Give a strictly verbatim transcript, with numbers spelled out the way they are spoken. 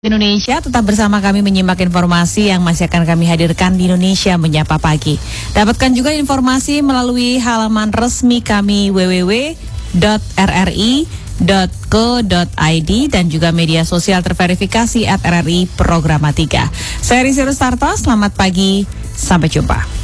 Indonesia, tetap bersama kami menyimak informasi yang masih akan kami hadirkan di Indonesia Menyapa Pagi. Dapatkan juga informasi melalui halaman resmi kami w w w dot r r i dot co dot i d dan juga media sosial terverifikasi at R R I Programa tiga. Saya Rizky Rustarto, selamat pagi, sampai jumpa.